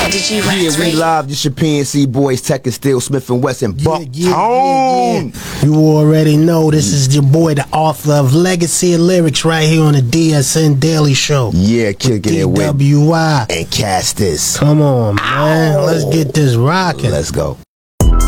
Yeah, we live. This your PNC boys, Tech and Steel, Smith and Wesson, Bucktown. You already know this is your boy, the author of Legacy of Lyrics, right here on the DSN Daily Show. Yeah, kicking it with DWI and Cast This. Come on, man. Let's get this rocking. Let's go.